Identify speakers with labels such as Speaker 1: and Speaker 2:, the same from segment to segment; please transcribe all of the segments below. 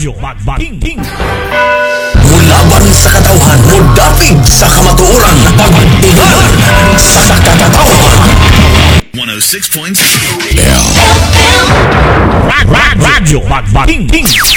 Speaker 1: Radyo Magbating.
Speaker 2: Mulaban sa katauhan, mudapig sa kamatuoran, pagtigaan sa katauhan.
Speaker 3: 106.7
Speaker 1: Radyo Magbating.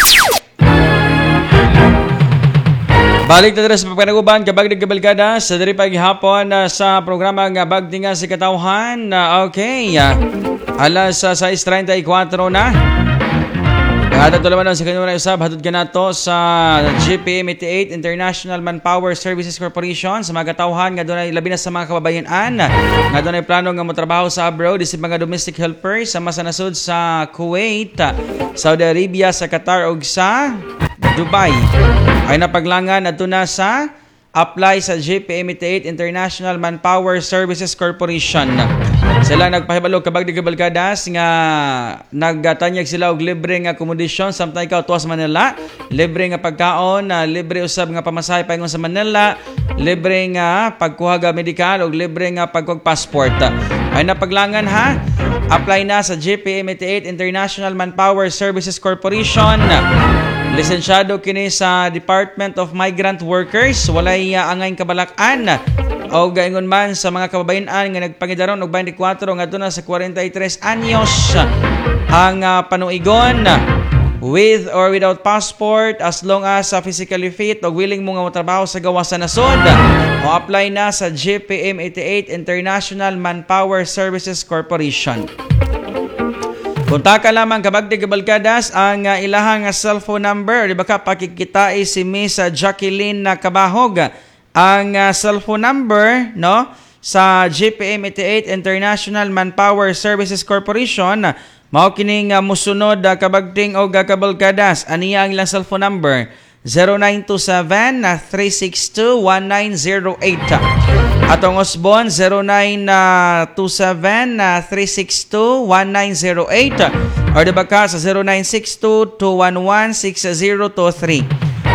Speaker 4: Balik na sa pagpanaguban, kabagdag kabalkada sa dari paghapon sa programa nga Bagtingan sa Katauhan. Okay, alas 6:34 na. Hatod to naman sa kanina usab, hatod ka na to sa GPM 88 International Manpower Services Corporation sa mga katauhan nga doon ay labi na sa mga kababayan nga doon ay plano nga motrabaho sa abroad isip mga domestic helpers sa masanasod sa Kuwait, Saudi Arabia, sa Qatar ug sa Dubai. Ay napaglangan adto na sa apply sa GPM 88 International Manpower Services Corporation. Sila nagpahibalo kabagdig kabalkadas nga nagtanyag sila og libre nga akomodasyon samtang ikaw tuwas Manila, libre nga pagkaon, libre usab nga pamasahe paingon sa Manila, libre nga pagkuha ga medikal ug libre nga pagkuha passport. Ay napaglangan ha. Apply na sa GPM 88 International Manpower Services Corporation. Lisensyado kini sa Department of Migrant Workers, walay angay kabalak-an o gaingon man sa mga kababayan nga nagpangidaron og 24 ngadto na sa 43 anyos ang panuigon with or without passport as long as physically fit o willing mo nga motrabaho sa gawas sa nasod o apply na sa GPM 88 International Manpower Services Corporation. Kontaka lamang kabagdig kabalkadas ang ilahang cellphone number. Di ba ka pakikitai si Miss Jacqueline Kabahog. Ang cellphone number no sa GPM 88 International Manpower Services Corporation mao kining musunod kabagting og kabalkadas. Aniya ang ilang cellphone number 0927-362-1908. Atong Osbon 0927-362-1908 or diba ka sa 0962-211-6023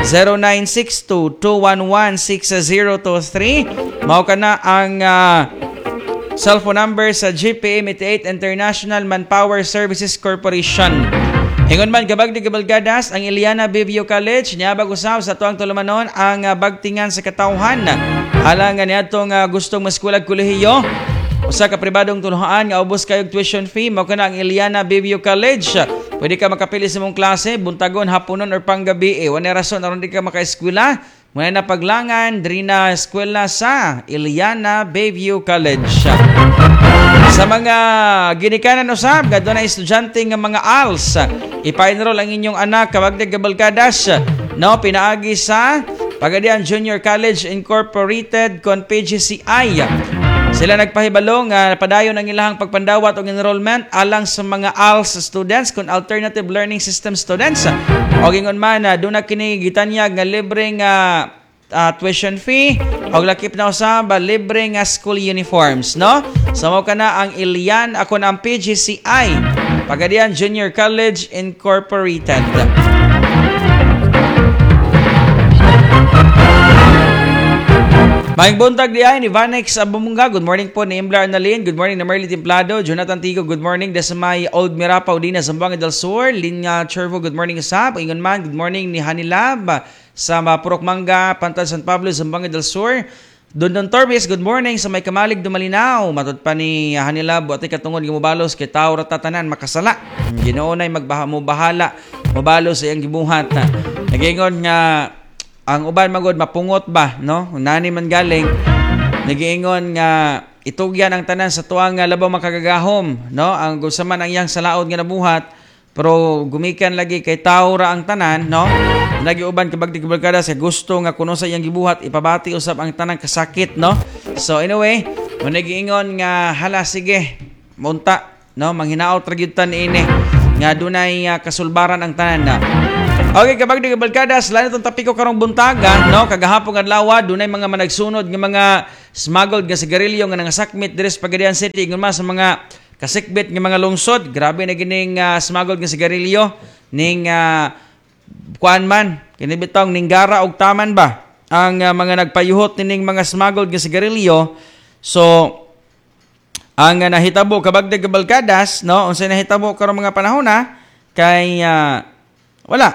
Speaker 4: 0962-211-6023 mao ka na ang cellphone number sa GPM 88 International Manpower Services Corporation. Hingon man kabagdig kabalkadas ang Iliana Bivio College niabag usab sa tuang tulumanon ang Bagtingan sa Katauhan. Alang nga niadtong gustong maskulag kolehiyo usa ka pribadong tuluhaan nga ubos kayog tuition fee mao kana ang Iliana Bivio College. Pwede ka makapili sa mong klase buntagon, hapunon or panggabi. Wala rason aron di ka maka-eskwela. Muna na paglangan diri na eskwela sa Iliana Bayview College. Sa mga ginikanan usab gadto na estudyante nga mga ALS, ipa-enroll ang inyong anak kabagdig kabalkadas no pinaagi sa Pagadian Junior College Incorporated kon PGCI. Sila nagpahibalo nga padayon ang ilahang pagpandawat og enrollment alang sa mga ALS students kon Alternative Learning System students. Og ingon man doon na kini gitanyag nga libre nga tuition fee og lakip na usab libre nga school uniforms no. So mao kana ang Ilian ako ang PGCI Pagadian Junior College Incorporated. Maing buntag di ay ni Vanex Abumunga. Good morning po ni Imblar Analin. Good morning na Merly Templado. Jonathan Tigo, good morning. Desamay Old Mirapaw din na Zamboanga del Sur. Linya Chervo, good morning usab. Ingon man, good morning ni Hanilab sa Purok Manga, Pantal San Pablo, Zamboanga del Sur. Dondon Torbis, good morning sa may Kamalig Dumalinaw. Matod pa ni Hanilab at ikatungod gimubalos kay tao ratatanan makasala. Ginoo nay bahala mabalos sa iyang gibuhat. Nagingon nga ang uban magod mapungot ba no nani man galing nagiingon nga itugyan ang tanan sa tuang labaw makagagahom no ang gusaman ang iyang salaod nga nabuhat pero gumikan lagi kay tao ra ang tanan no nagiuban kabagdig kabalkada sa gusto nga kuno sa iyang gibuhat ipabati usab ang tanang kasakit no. So anyway nagiingon nga hala sige munta no manghinaot ra gyud tan ini nga dunay kasulbaran ang tanan na. Okay, kabagdig kabalkadas, lalo itong tapiko karong buntaga, no? Kagahapong adlaw, dunay mga managsunod ng mga smuggled nga sigarilyo nga nangasakmit diri sa Pagadian City, ng sa mga kasikbit ng mga lungsod. Grabe na gining smuggled nga sigarilyo ning kuan man, kinibitong ning gara og taman ba ang mga nagpayuhot ning mga smuggled nga sigarilyo. So ang nahitabo kabagdig kabalkadas, no? Unsay nahitabo karong mga panahon na kay wala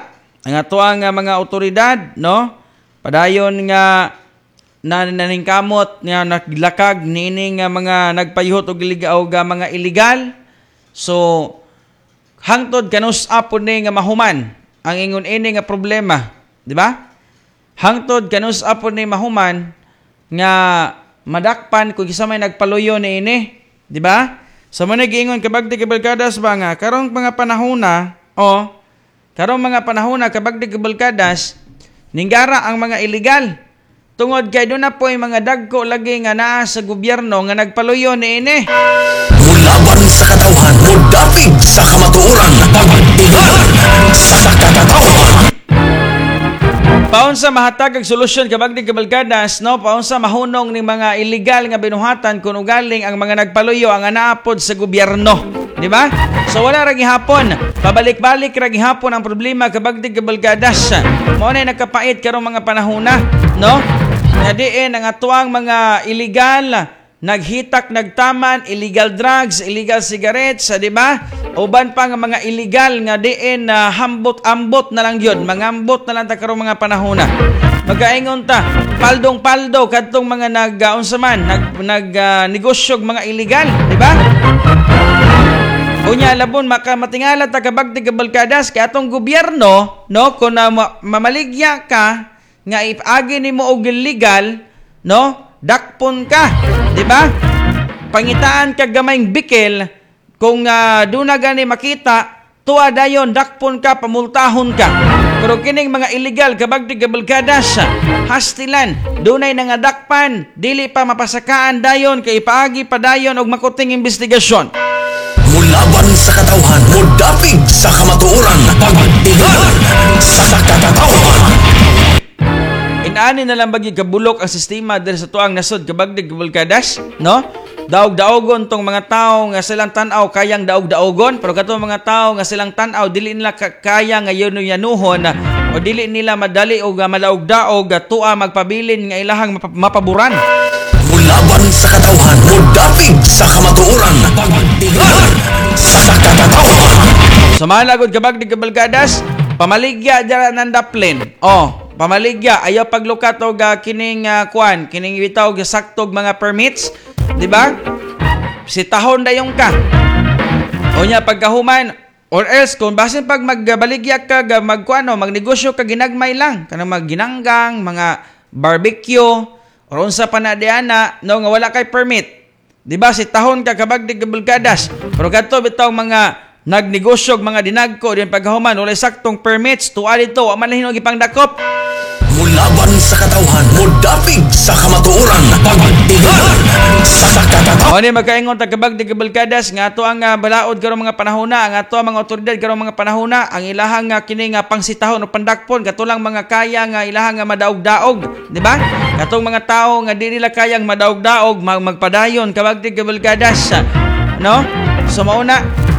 Speaker 4: ang atoang mga otoridad, no? Padayon nga naningkamot nga naglakag niining mga nagpayuhot og mga illegal. So hangtod kanus-apon ni nga mahuman ang ingon ini nga problema, di ba? Hangtod kanus-apon ni mahuman nga madakpan kung isa may nagpaluyo ni ini, di ba? Sa mga giingon kabagdi kabalkadas ba nga karong mga panahona, karong mga panahona kabagdi kabalkadas ninggara ang mga illegal. Tungod kay doon na po yung mga dagko lagi nga naa sa gobyerno nga nagpaluyo ni ini.
Speaker 2: Mulaban sa katawhan, mudapig sa kamatuoran, pagtigalan sa katatawa.
Speaker 4: Paunsa mahatag ang solusyon kabagdi kabalkadas, no? Paunsa mahunong ning mga illegal nga binuhatan kuno galing ang mga nagpaluyo ang anaapod sa gobyerno, di ba? So wala ra gihapon, pabalik-balik ra gihapon ang problema kabagdi kabalkadas. Mao na nakapait karong mga panahona, no? Nga diin ang atuang mga illegal naghitak, nagtaman, illegal drugs, illegal cigarettes, di ba? Uban pa nga mga illegal nga diin na hambot-ambot na lang yun. Mangambot na lang ta karong mga panahon na. Magkaingon ta, paldong-paldo kadtong mga nag-negosyo mga illegal, di ba? Unya labon matingala ta kabagdi kabalkadas kay atong gobyerno, no, kung mamaligya ka nga ipagi nimo og illegal, no? Dakpon ka, di ba? Pangitaan ka gamayng bikel kung doon na gani makita, tuwa dayon, dakpon ka, pamultahon ka. Pero kining mga illegal, kabagdi kabalkadas, hastilan, dunay nangadakpan, dili pa mapasakaan dayon, kay ipaagi pa dayon og makuting investigasyon.
Speaker 2: Mulaban sa katawhan, mudapig sa kamatuoran, pagtigalan sa katatawa.
Speaker 4: Inaani na lang bagi kabulok ang sistema diri sa tuang nasod kabagdi kabalkadas, no? Daog-daogon tong mga tao nga silang tan-aw kayang daog-daogon, pero katong mga tao nga silang tan-aw dili nila kaya nga yanuhon o dili nila madali og malaog-daog tua magpabilin nga ilahang mapaburan.
Speaker 2: Mulaban sa katawhan, mudapig sa kamatuoran, pagtigalan sa katatawa.
Speaker 4: Sumalagod kabagdi kabalkadas, pamaligya dira ng daplin. Pamaligya ayaw paglukat og kining kining bitaw og saktog mga permits, di ba? Sitahon dayon ka. Unya pagkahuman or else kung basin pag magbaligya ka magnegosyo ka ginagmay lang kanang magginanggang, mga barbecue or unsa pa na diana no nga wala kay permit. Di ba sitahon ka kabagdi kabalkadas. Pero kadto bitaw mga nagnegosyo mga dinagko din pagkahuman walay saktong permits tuwa dito wa man hinog ipangdakop.
Speaker 2: Mulaban sa katawhan, mudapig sa kamatuoran, pagtigalan sa katatawa.
Speaker 4: Oni magkaingon ta kabagdi kabalkadas nga ato ang balaod karong mga panahona, ang ato mga otoridad karong mga panahona, ang ilahang kini nga pangsitahon o pandakpon katulang mga kaya nga ilahang madaog-daog, di ba? Katong mga tao nga di nila kayang madaog-daog magpadayon kabagdi kabalkadas, no? So mauna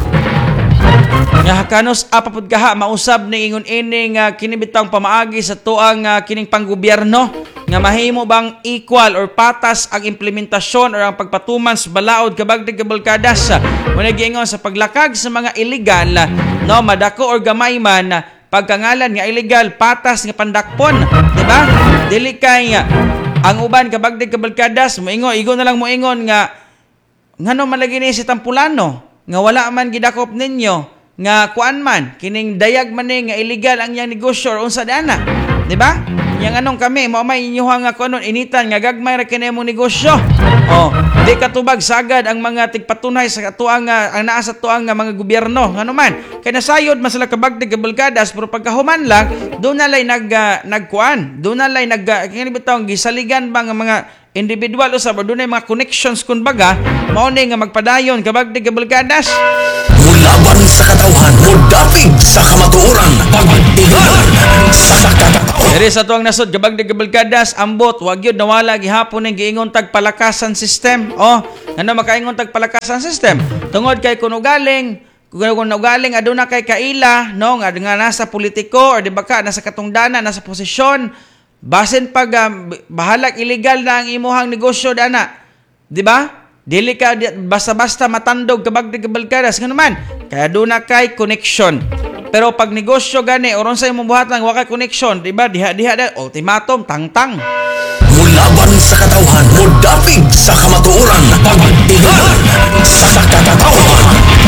Speaker 4: nga hakanos apapud kaha mausab ning ingon ini nga kinibitang pamaagi sa tuang kining panggobyerno nga mahimo bang equal or patas ang implementasyon or ang pagpatuman sa balaod kabagdi kabalkadas. Muna giingon sa paglakag sa mga illegal, no, madako or gamay man pagkangalan nga illegal patas nga pandakpon, di ba? Dili kay ang uban kabagdi kabalkadas moingon na lang moingon nga ngano man lagi ni si Tampulano nga wala man gidakop ninyo nga kuan man kining dayag man nga illegal ang yang negosyo or unsa dana, di ba? Yang anong kami mao may inyuha nga kunon initan nga gagmay ra kini imong negosyo. Di katubag sagad ang mga tigpatunay sa atuang ang naa sa tuang mga gobyerno ngano man kay nasayod man sila kabagdi kabalkadas pero pagkahuman lang do na lay nagkuan do na lay kini bitaw gisaligan ba nga mga individual usab dunay mga connections kun baga mao ni nga magpadayon kabagdi kabalkadas.
Speaker 2: Mulaban sa katawhan, mudapig sa kamatuoran, pagtigalan sa katatawa.
Speaker 4: Diri sa tuang nasod kabagdi kabalkadas ambot wag yun nawala gihapon ning giingon tag palakasan system. Ngano makaingon tag palakasan system tungod kay kuno galing aduna kay kaila no nga nasa politiko or di ba ka nasa katungdanan nasa posisyon basin pag bahalag illegal na ang imuhang negosyo dana, di ba? Dili ka basta-basta matandog kabagdi kabalkadas ngano man kaya aduna kay connection. Pero pag negosyo gani oron sa imong buhatan wa kay connection, di ba? Diha da ultimatum tangtang.
Speaker 2: Mulaban sa katawhan, mudapig sa kamatuoran, pagtigan sa katawhan.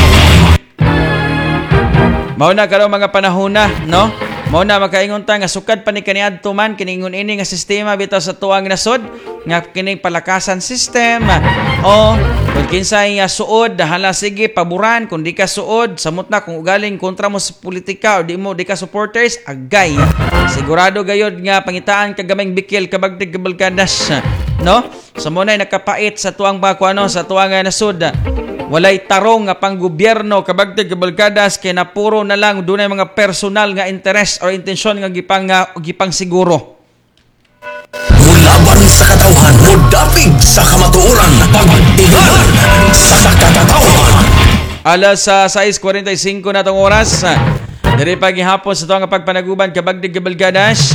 Speaker 4: Mao na karon mga panahon na, no? Mao na makaingon ta nga sukad pa ni kaniadto man kiningon ini nga sistema bitaw sa tuang nasod nga kining palakasan system o kung kinsay suod hala sige paboran kung di ka suod samot na kung ugaling kontra mo sa politika o di ka supporters agay sigurado gayod nga pangitaan ka gamay bikil kabagdig kabalkadas no sa mo na nakapait sa tuang bakuano sa tuang nasod walay tarong nga panggobyerno kabagtig kabalkadas kay napuro na lang dunay mga personal nga interest or intensyon nga gipang siguro.
Speaker 2: Mulaban sa katawhan, mudapig sa kamatuoran, pagtigan sa katawhan.
Speaker 4: Alas 6:45 na tong oras. Diri paghihapon sa tuang pagpanaguban kabagdig kabalkadas.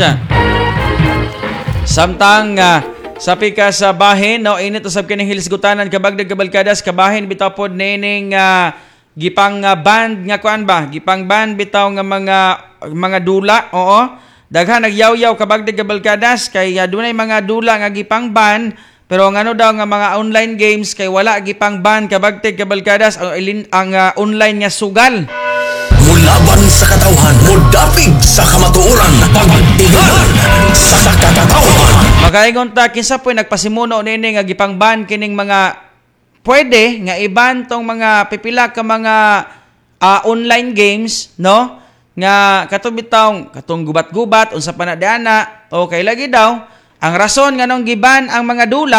Speaker 4: Samtang sa pika sa bahin, no, init usab kining hilisgutanan kabagdag kabalkadas kabahin bitaw pod nining gipang band nga kuan ba? Gipang band bitaw nga mga dula, oo. Daghan nagyaw-yaw kabagdag kabalkadas kay dunay mga dula nga gipang band pero ngano daw nga mga online games kay wala gipang band kabagdag kabalkadas ang online nga sugal.
Speaker 2: Mulaban sa katawhan, mudapig sa kamatuoran, pagtigan sa katawhan.
Speaker 4: Makaingon ta kinsa po'y nagpasimuno nini nga gipangban kining mga pwede nga iban tong mga pipila ka mga online games no nga katong gubat-gubat unsa pa na diana okay lagi daw ang rason nga nung giban ang mga dula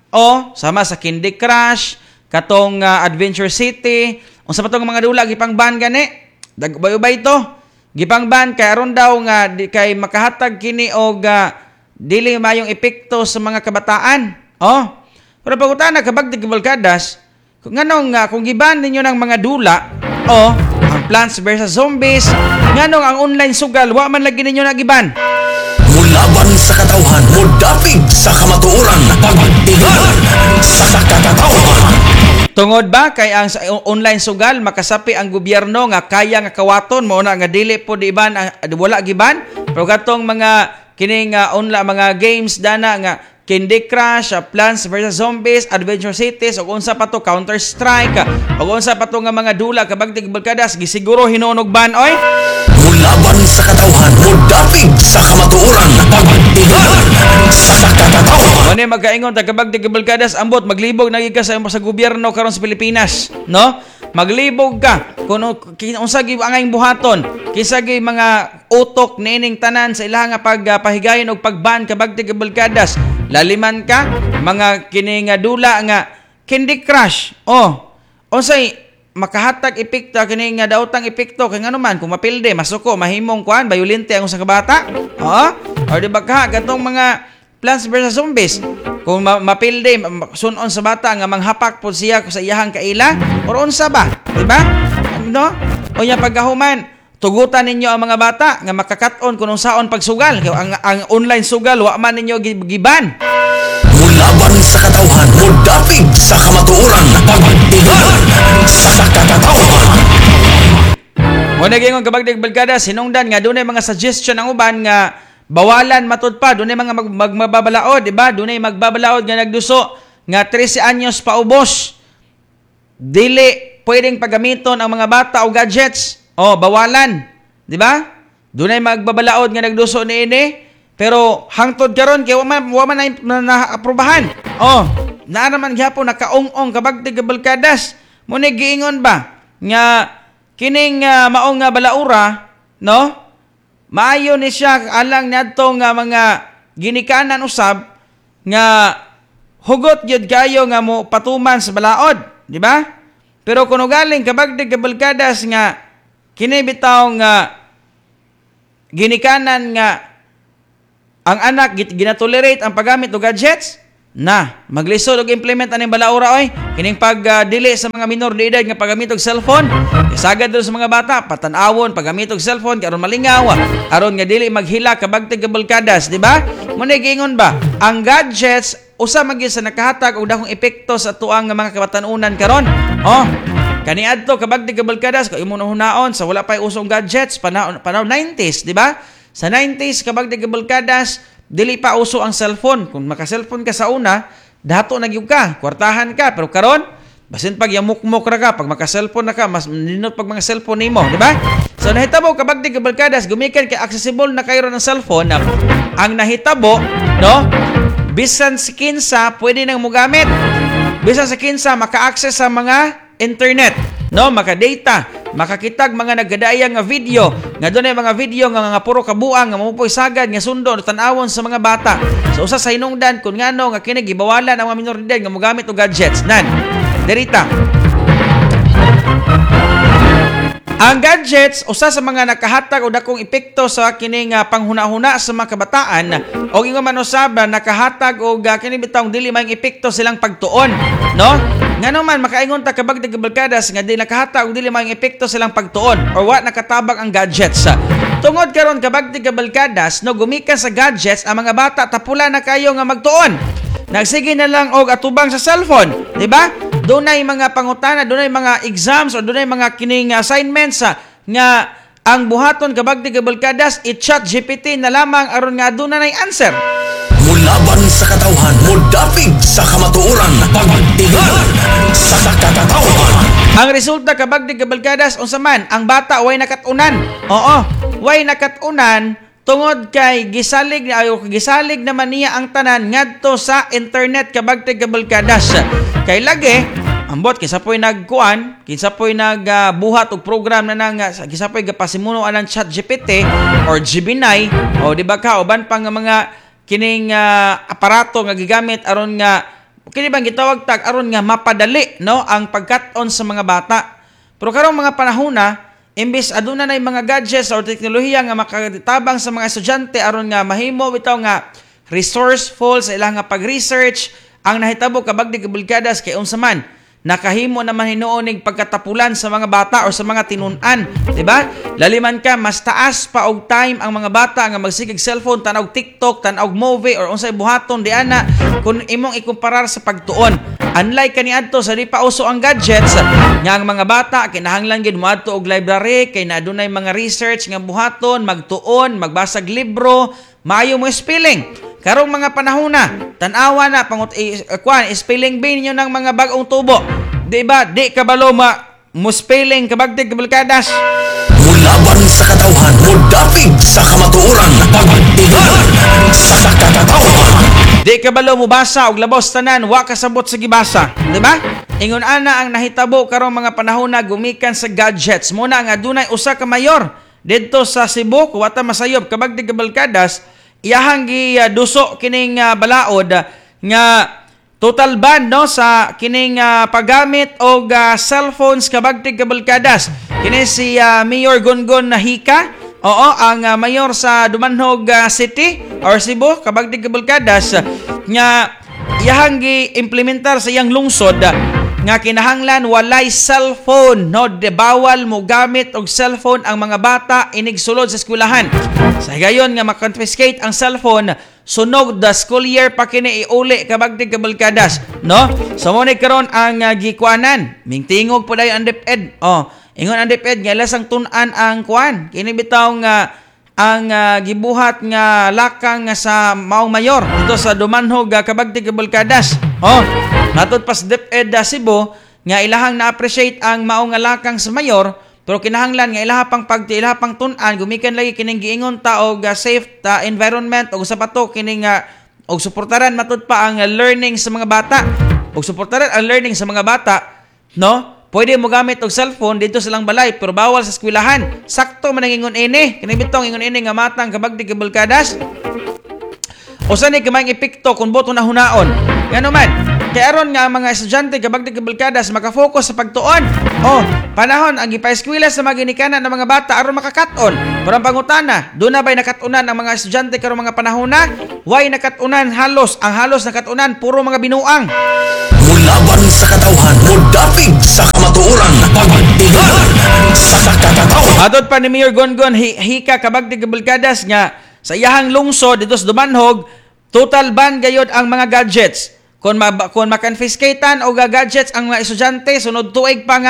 Speaker 4: o sama sa Candy Crush katong Adventure City unsa pa tong mga dula gipangban gani dagbay-ubay to gipangban kay aron daw nga kay makahatag kini og dili mayong epekto sa mga kabataan. Oh. Pero pag na kabagdig kabalkadas, kung kung giban ninyo ng mga dula, ang Plants vs Zombies, nganong ang online sugal, wa man lagi ninyo nagiban.
Speaker 2: Mulaban sa katawhan, mudapig sa kamatuoran, pagtigan sa katawhan.
Speaker 4: Tungod ba kay ang online sugal makasapi ang gobyerno nga kaya nga kawaton mo na nga dili po di iban wala giban pero katong mga kining mga games dana nga Candy Crush, Plants vs Zombies, Adventure Cities ug unsa pa to Counter Strike ug unsa pa to nga mga dula kabagtig balkadas gisiguro hinunog ban oy.
Speaker 2: Mulaban sa katawhan, mudapig sa kamatuoran, pagtigan sa katawhan.
Speaker 4: Mani magaingon ta kabagtig balkadas ambot maglibog na gid ka sa gobyerno karon sa Pilipinas, no? Maglibog ka kuno unsa gi angay buhaton kinsa gi mga utok nining tanan sa ilaha nga pagpahigayon og pagban kabagtig balkadas laliman ka mga kini nga dula nga Candy Crush unsay makahatag epekto kini nga daotang epekto kay ngano man kung mapilde masuko mahimong kuan bayolente ang usa ka bata o di ba ka katong mga Plants vs Zombies kung mapilde sunon sa bata nga manghapak po siya sa iyahang kaila or unsa ba di ba no o nya pagkahuman tugutan ninyo ang mga bata nga makakat-on kung saon pagsugal ang online sugal wa man ninyo giban.
Speaker 2: Mulaban sa katawhan, mudapig sa kamatuoran, pagtigan sa katawhan.
Speaker 4: Muna gingon kabagdig balkada sinungdan nga dunay mga suggestion ang uban nga bawalan matud pa dunay mga magbabalaod di ba dunay magbabalaod nga nagduso nga 13 anyos pa ubos dili pwedeng pagamiton ang mga bata o gadgets bawalan di ba dunay magbabalaod nga nagduso niini pero hangtod karon kay wa man na aprobahan naa naman gyapon nakaong-ong kabagtig balkadas mo ni giingon ba nga kining maong nga balaura no maayo ni siya alang nadto nga mga ginikanan usab nga hugot gyud kayo nga mo patuman sa balaod, di ba? Pero kuno galing kabagdig kabalkadas nga kini bitaw nga ginikanan nga ang anak ginatolerate ang paggamit og gadgets na maglisod og implement aning balaura oy kining pagdili sa mga minor de edad nga paggamit og cellphone isagad sa mga bata patan-awon paggamit og cellphone aron malingaw aron nga dili maghila kabagtig kabalkadas di ba mo ni giingon ba ang gadgets usa man gyud sa nakahatag og dakong epekto sa tuang nga mga kabatanunan karon Kaniadto kabagdi kabalkadas kay imo hunaon sa wala pay usong gadgets panahon 90s, di ba? Sa 90s kabagdi kabalkadas dili pa uso ang cellphone. Kung maka-cellphone ka sa una, dato na gyud ka, kwartahan ka, pero karon basin pag yamukmok ra ka, pag maka-cellphone na ka, mas ninot pag mga cellphone nimo, di ba? So nahitabo kabagdi kabalkadas gumikan kay accessible na kayo ng cellphone. Ang nahitabo, no? Bisan sa kinsa pwede nang mogamit. Bisan sa kinsa maka-access sa mga internet, no? Maka-data, makakitag mga naggadayang nga video, nga dunay mga video nga puro kabuang nga mamupoy sagad nga sundo tan-awon sa mga bata. So usa sa hinungdan kun ngano nga kini gibawalan ang mga minoridad nga mogamit og gadgets nan. Derita. Ang gadgets usa sa mga nakahatag og dakong epekto sa kining panghuna-huna sa mga kabataan o ingon man usab nakahatag og kini bitawng dili may epekto silang pagtuon, no? Ngano man makaingon ta kabagdi kabalkadas nga di nakahatag og dili may epekto silang pagtuon or wa nakatabang ang gadgets. Tungod karon kabagdi kabalkadas no gumikan sa gadgets ang mga bata tapula na kayo nga magtuon. Nagsige na lang og atubang sa cellphone, di ba? Dunay mga pangutana, dunay mga exams o dunay mga kining assignments nga ang buhaton kabagdi kabalkadas i-chat GPT na lamang aron nga aduna nay answer.
Speaker 2: Mulaban sa katawhan, mudapig sa kamatuoran, pagtigalan sa katawhan.
Speaker 4: Ang resulta kabagdi kabalkadas unsa man ang bata way nakatunan. Oo, way nakatunan tungod kay gisalig naman niya ang tanan ngadto sa internet kabagdi kabalkadas. Kay lagi ambot kinsa po'y nagkuan, kinsa po'y nagbuhat og program na nang kinsa po'y gapasimuno anang ChatGPT or Gemini o di ba ka uban pang mga kining aparato nga gigamit aron nga kini bang gitawag tag aron nga mapadali no ang pagkat-on sa mga bata. Pero karong mga panahona imbes aduna nay mga gadgets or teknolohiya nga makatabang sa mga estudyante aron nga mahimo bitaw nga resourceful sa ilang nga pag-research, ang nahitabo kabagdi kabalkadas kay unsa man nakahimo naman hinuonig pagkatapulan sa mga bata o sa mga tinun-an, di ba? Laliman ka mas taas pa og time ang mga bata nga magsigig cellphone, tanaw TikTok, tanaw movie or unsay buhaton di ana kung imong ikumparar sa pagtuon. Unlike kaniadto sa di pa uso ang gadgets, nga ang mga bata kinahanglan gid moadto og library kay naadunay mga research nga buhaton, magtuon, magbasag libro, maayo mo spelling. Karong mga panahona, tan-awa na spelling bee ninyo ng mga bagong tubo. Di ba? Di kabalo mo spelling kabagdi kabalkadas.
Speaker 2: Mulaban sa katawhan, mudapig sa kamatuoran, pagtigalan sa katawhan.
Speaker 4: Di kabalo mo basa og labos tanan, wa kasabot sa gibasa, di ba? Ingon ana ang nahitabo karong mga panahona gumikan sa gadgets. Muna nga dunay usa ka mayor didto sa Cebu, wata masayob kabagdi kabalkadas. Iyahang giduso kining balaod nga total ban no sa kining paggamit og cellphones kabagtig kabalkadas. Kini si Mayor Gongon Nahika, oo ang mayor sa Dumanhog City or Cebu kabagtig kabalkadas nga iyahang gi-implementar sa iyang lungsod nga kinahanglan walay cellphone no bawal mo gamit og cellphone ang mga bata inig sulod sa eskwelahan. Sa gayon nga makonfiscate ang cellphone sunog the school year pa kini iuli kabagtig kabalkadas no. So mo ni karon ang gikuanan mingtingog po dayon ang DepEd. Ingon ang DepEd nga lasang tun-an ang kuan kini bitaw nga ang gibuhat nga lakang sa maong mayor dito sa Dumanhog kabagtig kabalkadas. Natod pas DepEd Cebu nga ilahang na-appreciate ang maong lakang sa mayor pero kinahanglan nga ilaha pang tun-an gumikan lagi kining giingon ta og safe environment og sapato kining og suportaran matud pa ang learning sa mga bata. Og suportaran ang learning sa mga bata, no? Pwede mo gamit og cellphone dito sa lang balay pero bawal sa eskwelahan. Sakto man ang ingon ini. Kini bitong ingon ini nga matang kabagdi kabalkadas. Usa ni kamay epekto kung boto na hunaon. Ngano man? Kaya aron nga ang mga estudyante kabagdi kabalkadas makafocus sa pagtuon. Panahon ang ipa-eskwela sa mga ginikanan ng mga bata aron makakaton. Pero ang pangutana, doon na ba'y nakatunan ang mga estudyante karong mga panahon na? Why nakatunan halos? Ang halos nakatunan puro mga binuang.
Speaker 2: Mulaban sa katawhan, mudapig sa kamatuoran, pagtigalan sa katawhan.
Speaker 4: Atod pa ni Mayor Gongon Hika kabagdi kabalkadas nga sa iyahang lungsod dito sa Dumanhog, total ban gayod ang mga gadgets. Kung makonfiscatean o gadgets ang mga estudyante, sunod tuig pa nga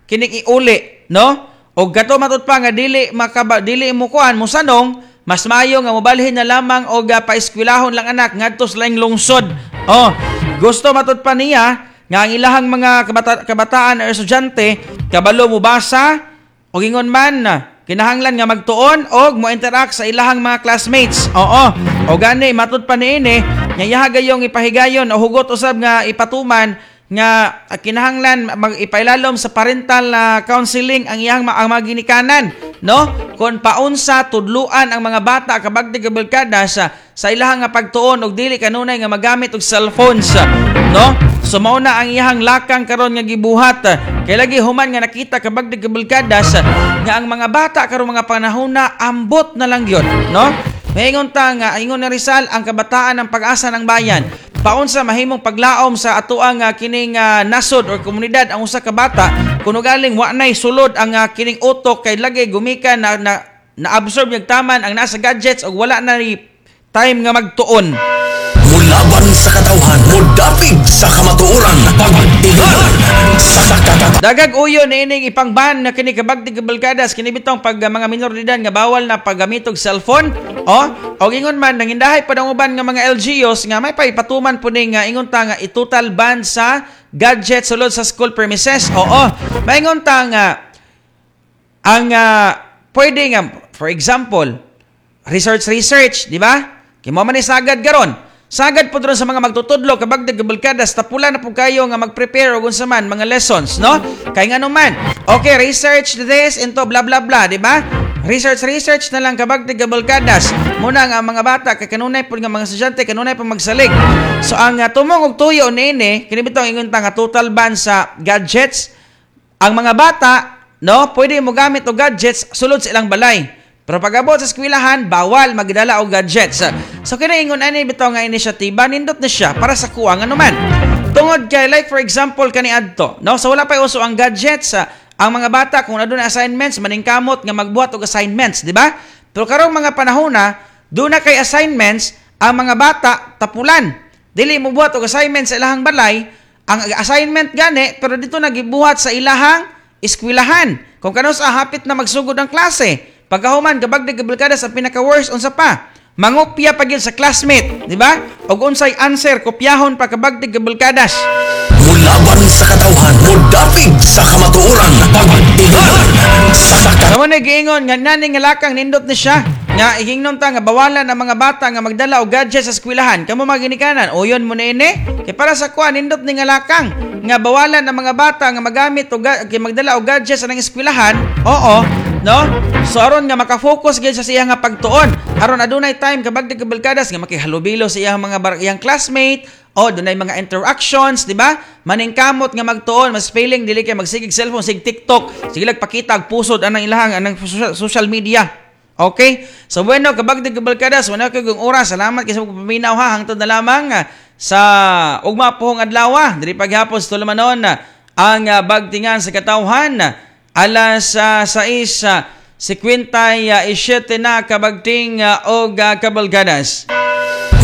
Speaker 4: kining iuli, no? O gato matud pa nga dili mo kuan mo sanong, mas maayo nga mobalhin na lamang og paeskwelahon lang anak ngadto sa laing lungsod. Gusto matud pa niya nga ang ilahang mga kabataan o estudyante kabalo mo basa o ingon man kinahanglan nga magtuon og mo interact sa ilahang mga classmates. O gani matud pa niini nga iyaha gayong ipahigayon o hugot usab nga ipatuman nga kinahanglan ipailalom sa parental counseling ang iyang mga ginikanan, no? Kung paunsa tudluan ang mga bata kabagdi kabalkada sa ilahang nga pagtuon og dili kanunay nga magamit og cellphones, no? So mao na ang iyang lakang karon nga gibuhat. Kay lagi human nga nakita kabagdi kabalkada nga ang mga bata karon mga panahon na ambot na lang gyud, no? Maingon ta nga ingon na Rizal ang kabataan ng pag-asa ng bayan. Paunsa mahimong paglaom sa atoang kining nasod or komunidad ang usa ka bata kuno galing wa nay sulod ang kining utok kay lagi gumikan na absorb taman ang nasa gadgets og wala na ni time nga magtuon.
Speaker 2: Mulaban sa katawhan, mudapig sa kamatuoran, pagtigan sa katataw.
Speaker 4: Dagag uyo na ining ipangban na kini kabagdi kabalkadas kini bitong pag mga minor de edad nga bawal na paggamit og cellphone. O ingon man nangindahay pa daw uban nga mga LGUs nga may paipatuman po ning ingon ta nga itotal ban sa gadget sulod sa school premises. Maingon ta nga ang pwede nga for example research, di ba? Kimo man ni sagad garon. Sagad po doon sa mga magtutudlo kabagdi kabalkadas tapula na po kayo nga mag-prepare og unsa man mga lessons, no? Kay ngano man. Okay, research this into blah blah blah, di ba? Research na lang kabagdi kabalkadas. Muna nga mga bata kay kanunay po nga mga estudyante kanunay pa magsalig. So ang tumong og tuyo niini kini bitong ingon ta nga total ban sa gadgets. Ang mga bata, no, pwede mo gamit og gadgets sulod sa ilang balay. Pero pag-abot sa eskwelahan, bawal magdala og gadgets. So kinaingon ani bitaw nga inisyatiba nindot na siya para sa kuwang ano man. Tungod kay like for example kani adto, no? So wala pa uso ang gadgets. Ang mga bata kung aduna assignments maningkamot nga magbuhat og assignments, di ba? Pero karong mga panahon na do na kay assignments ang mga bata tapulan. Dili mo buhat og assignments sa ilahang balay, ang assignment gani pero dito nagibuhat sa ilahang eskwelahan. Kung kanus hapit na magsugod ang klase. Pagkahuman kabagdi kabalkadas sa pinaka-worst unsa pa? Mangopya pa gyud sa classmate, di ba? Og unsay answer kopyahon pa kabagdi kabalkadas.
Speaker 2: Mulaban sa katawhan, mudapig sa kamatuoran, pagtigan sa katataw.
Speaker 4: Kamo na giingon nga nani nga lakang nindot ni siya. Nga ihingnon ta nga bawalan ang mga bata nga magdala og gadgets sa eskwelahan. Kamo maginikanan, uyon mo na ini. Kay para sa kuan nindot ni nga lakang nga bawalan ang mga bata nga magamit og magdala og gadgets sa eskwelahan. No? So aron nga maka-focus gyud sa iyang nga pagtuon. Aron adunay time kabagdi kabalkadas nga makihalubilo sa iyang mga iyang classmate o dunay mga interactions, di ba? Maningkamot nga magtuon, mas feeling dili kay magsigig cellphone, sig TikTok, sige lang pakita og pusod anang ilahang anang social media. Okay? So bueno, kabagdi kabalkadas, wala kay kung oras. Salamat kay sa pagpaminaw ha hangtod na lamang sa ugma pohong adlaw, diri paghapon sa tulumanon ang bagtingan sa katawhan. Alas 6:57 na kabagting og kabalkadas.